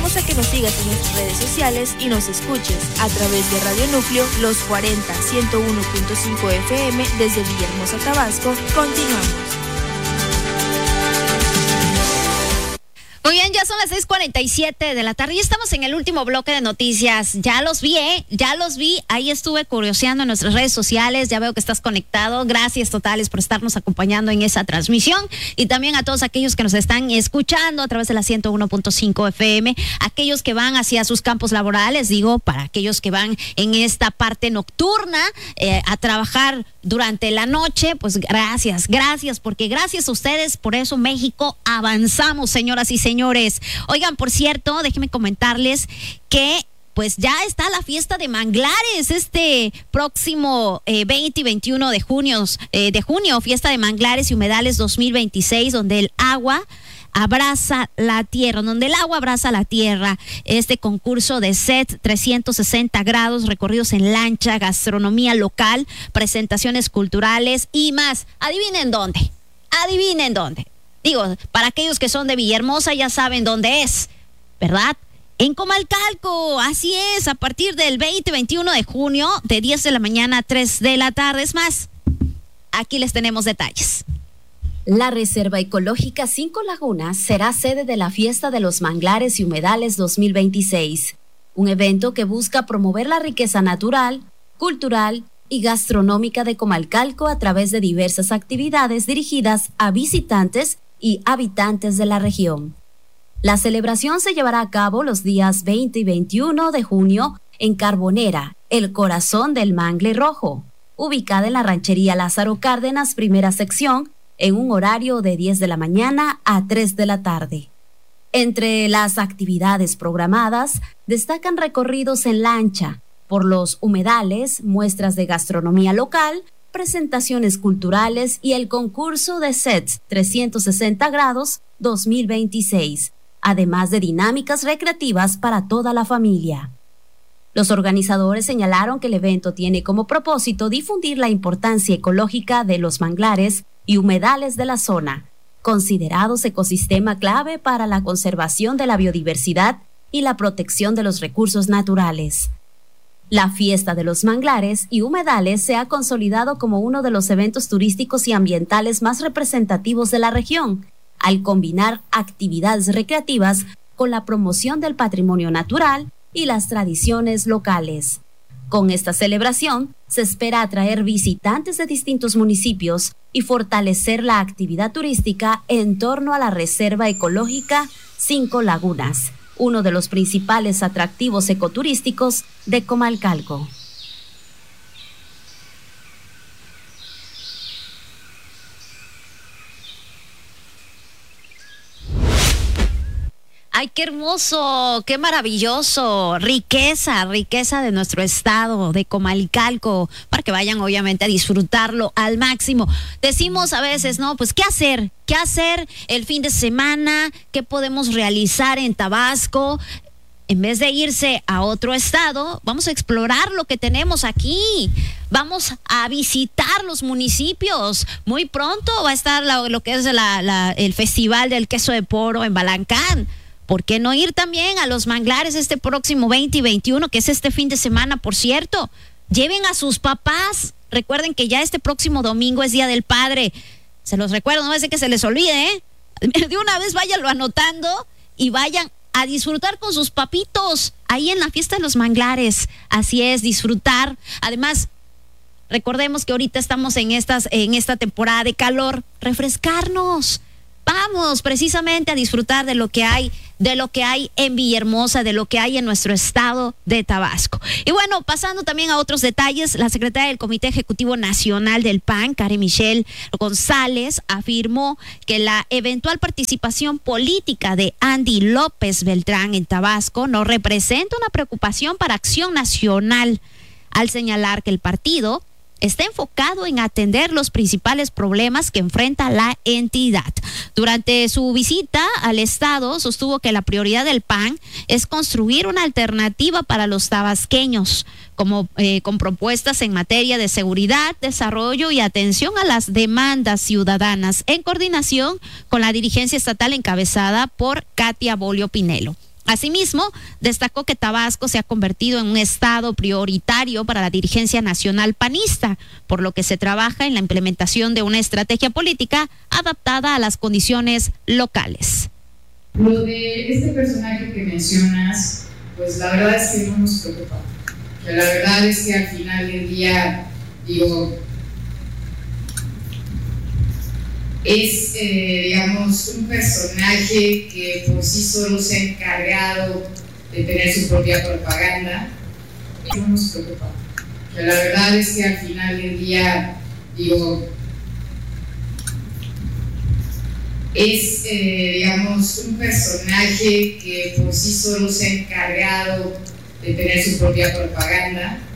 invitamos a que nos sigas en nuestras redes sociales y nos escuches a través de Radio Núcleo Los 40 101.5 FM desde Villahermosa, Tabasco. Continuamos. Muy bien, ya son las 6:47 de la tarde y estamos en el último bloque de noticias. Ya los vi, ahí estuve curioseando en nuestras redes sociales, ya veo que estás conectado. Gracias totales por estarnos acompañando en esa transmisión y también a todos aquellos que nos están escuchando a través de la 101.5 FM, aquellos que van hacia sus campos laborales, para aquellos que van en esta parte nocturna a trabajar durante la noche, pues gracias, porque gracias a ustedes, por eso México avanzamos, señoras y señores. Oigan, por cierto, déjenme comentarles que pues ya está la fiesta de manglares este próximo 20 y 21 de junio, fiesta de manglares y humedales 2026, donde el agua abraza la tierra, este concurso de set 360 grados, recorridos en lancha, gastronomía local, presentaciones culturales y más. Adivinen dónde. Para aquellos que son de Villahermosa ya saben dónde es, ¿verdad? En Comalcalco, así es, a partir del 20-21 de junio, de 10 de la mañana a 3 de la tarde. Es más, aquí les tenemos detalles. La Reserva Ecológica Cinco Lagunas será sede de la Fiesta de los Manglares y Humedales 2026, un evento que busca promover la riqueza natural, cultural y gastronómica de Comalcalco a través de diversas actividades dirigidas a visitantes y habitantes de la región. La celebración se llevará a cabo los días 20 y 21 de junio en Carbonera, el corazón del Mangle Rojo, ubicada en la ranchería Lázaro Cárdenas, primera sección, en un horario de 10 de la mañana a 3 de la tarde. Entre las actividades programadas destacan recorridos en lancha por los humedales, muestras de gastronomía local, presentaciones culturales y el concurso de sets 360 grados 2026, además de dinámicas recreativas para toda la familia. Los organizadores señalaron que el evento tiene como propósito difundir la importancia ecológica de los manglares y humedales de la zona, considerados ecosistema clave para la conservación de la biodiversidad y la protección de los recursos naturales. La Fiesta de los Manglares y Humedales se ha consolidado como uno de los eventos turísticos y ambientales más representativos de la región, al combinar actividades recreativas con la promoción del patrimonio natural y las tradiciones locales. Con esta celebración, se espera atraer visitantes de distintos municipios y fortalecer la actividad turística en torno a la Reserva Ecológica Cinco Lagunas, uno de los principales atractivos ecoturísticos de Comalcalco. ¡Ay, qué hermoso! ¡Qué maravilloso! Riqueza de nuestro estado, de Comalcalco, para que vayan obviamente a disfrutarlo al máximo. Decimos a veces, ¿no? Pues, ¿qué hacer? ¿Qué hacer el fin de semana? ¿Qué podemos realizar en Tabasco? En vez de irse a otro estado, vamos a explorar lo que tenemos aquí. Vamos a visitar los municipios. Muy pronto va a estar lo que es el Festival del Queso de Poro en Balancán. ¿Por qué no ir también a los manglares este próximo 20 y 21, que es este fin de semana, por cierto? Lleven a sus papás. Recuerden que ya este próximo domingo es Día del Padre. Se los recuerdo, no es de que se les olvide, ¿eh? De una vez váyanlo anotando y vayan a disfrutar con sus papitos ahí en la Fiesta de los Manglares. Así es, disfrutar. Además, recordemos que ahorita estamos en esta temporada de calor. Refrescarnos. Vamos precisamente a disfrutar de lo que hay en Villahermosa, de lo que hay en nuestro estado de Tabasco. Y bueno, pasando también a otros detalles, la secretaria del Comité Ejecutivo Nacional del PAN, Karen Michelle González, afirmó que la eventual participación política de Andy López Beltrán en Tabasco no representa una preocupación para Acción Nacional, al señalar que el partido está enfocado en atender los principales problemas que enfrenta la entidad. Durante su visita al estado, sostuvo que la prioridad del PAN es construir una alternativa para los tabasqueños, con propuestas en materia de seguridad, desarrollo y atención a las demandas ciudadanas, en coordinación con la dirigencia estatal encabezada por Katia Bolio Pinelo. Asimismo, destacó que Tabasco se ha convertido en un estado prioritario para la dirigencia nacional panista, por lo que se trabaja en la implementación de una estrategia política adaptada a las condiciones locales. Lo de este personaje que mencionas, pues la verdad es que no nos preocupa. Que la verdad es que al final del día, es, digamos, un personaje que por sí solo se ha encargado de tener su propia propaganda. No nos preocupa. Que la verdad es que al final del día, es, digamos, un personaje que por sí solo se ha encargado de tener su propia propaganda.